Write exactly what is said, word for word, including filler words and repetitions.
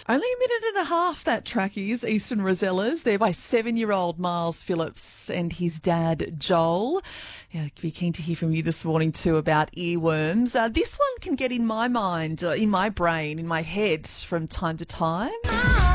Only a minute and a half, that track is. Eastern Rosellas, there by seven-year-old Miles Phillips and his dad, Joel. Yeah, I'd be keen to hear from you this morning too about earworms. Uh, this one can get in my mind, uh, in my brain, in my head from time to time.